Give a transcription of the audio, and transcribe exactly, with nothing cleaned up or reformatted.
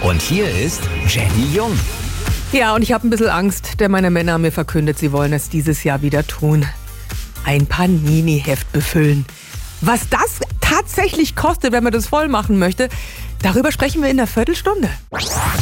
Und hier ist Jenny Jung. Ja, und ich habe ein bisschen Angst, denn meine Männer haben mir verkündet, sie wollen es dieses Jahr wieder tun. Ein Panini-Heft befüllen. Was das tatsächlich kostet, wenn man das voll machen möchte, darüber sprechen wir in einer Viertelstunde.